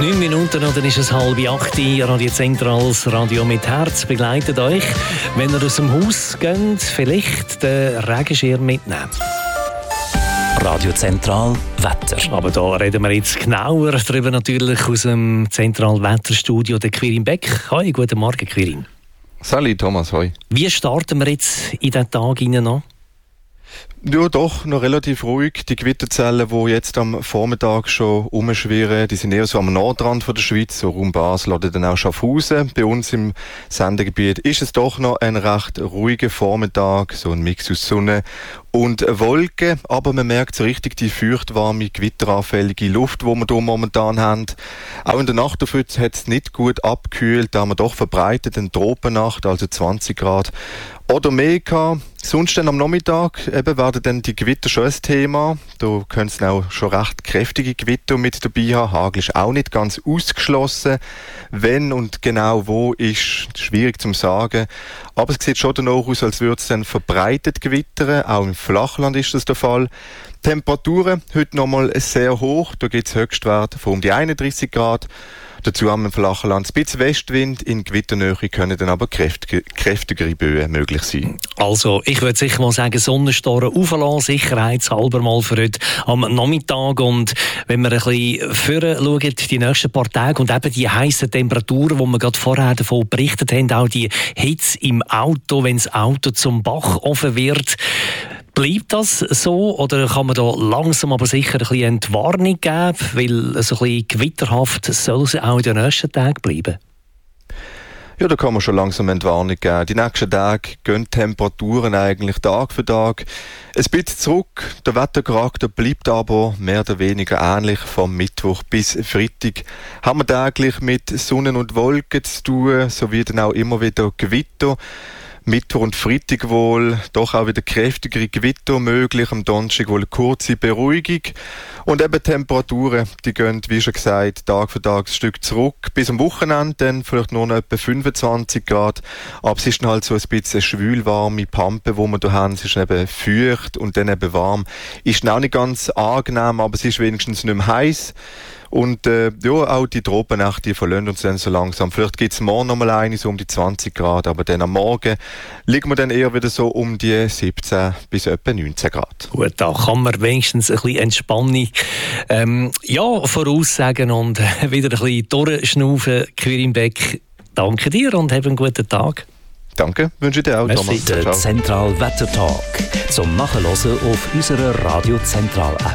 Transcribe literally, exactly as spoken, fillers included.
Neun Minuten und dann ist es halb acht. Radio Zentrales Radio mit Herz begleitet euch, wenn ihr aus dem Haus geht, vielleicht den Regenschirm mitnehmen. Radio Zentral Wetter. Aber da reden wir jetzt genauer darüber, natürlich aus dem Zentralwetterstudio, der Quirin Beck. Hoi, guten Morgen, Quirin. Salut, Thomas, hoi. Wie starten wir jetzt in den Tag hinein an? Ja, doch, noch relativ ruhig. Die Gewitterzellen, die jetzt am Vormittag schon rumschwirren, die sind eher so am Nordrand von der Schweiz, so rum Basel oder dann auch Schaffhausen. Bei uns im Sendegebiet ist es doch noch ein recht ruhiger Vormittag, so ein Mix aus Sonne und Wolken, aber man merkt so richtig die feuchtwarme, gewitteranfällige Luft, die wir hier momentan haben. Auch in der Nacht hat es nicht gut abgekühlt, da haben wir doch verbreitet eine Tropennacht, also zwanzig Grad oder mehr gehabt. Sonst dann am Nachmittag eben werden dann die Gewitter schon ein Thema. Da können es auch schon recht kräftige Gewitter mit dabei haben. Hagel ist auch nicht ganz ausgeschlossen. Wenn und genau wo ist schwierig zu sagen. Aber es sieht schon danach aus, als würde es dann verbreitet gewittern. Auch im Flachland ist das der Fall. Temperaturen heute nochmal sehr hoch. Da gibt es Höchstwerte von um die einunddreißig Grad. Dazu haben wir im Flachland ein bisschen Westwind. In Gewitternähe können dann aber kräftige, kräftigere Böen möglich sein. Also, ich würde sicher mal sagen, Sonnenstoren auflassen, sicherheitshalber mal für heute am Nachmittag. Und wenn wir ein bisschen vorher schauen, die nächsten paar Tage und eben die heissen Temperaturen, die wir gerade vorher davon berichtet haben, auch die Hitze im Auto, wenn das Auto zum Bach offen wird. Bleibt das so oder kann man da langsam aber sicher ein bisschen Entwarnung geben, weil so ein bisschen gewitterhaft soll es auch in den nächsten Tagen bleiben? Ja, da kann man schon langsam Entwarnung geben. Die nächsten Tage gehen die Temperaturen eigentlich Tag für Tag ein bisschen zurück. Der Wettercharakter bleibt aber mehr oder weniger ähnlich vom Mittwoch bis Freitag. Haben wir täglich mit Sonne und Wolken zu tun, sowie dann auch immer wieder Gewitter. Mittwoch und Freitag wohl doch auch wieder kräftigere Gewitter möglich, am Donnerstag wohl eine kurze Beruhigung. Und eben Temperaturen, die gehen, wie schon gesagt, Tag für Tag ein Stück zurück. Bis am Wochenende dann vielleicht nur noch etwa fünfundzwanzig Grad. Aber es ist dann halt so ein bisschen eine schwülwarme Pampe, die wir hier haben. Es ist eben feucht und dann eben warm. Ist dann auch nicht ganz angenehm, aber es ist wenigstens nicht mehr heiß. Und äh, ja, auch die Tropennächte, die verlassen uns dann so langsam. Vielleicht gibt es morgen noch mal eine, so um die zwanzig Grad, aber dann am Morgen liegen wir dann eher wieder so um die siebzehn bis etwa neunzehn Grad. Gut, da kann man wenigstens ein bisschen Entspannung ähm, ja, voraussagen und wieder ein bisschen durchschnaufen. Quirin Beck, danke dir und hab einen guten Tag. Danke, wünsche ich dir auch, Merci. Thomas. Der Zentral Wetter Talk zum Nachhören auf unserer Radio Zentral App.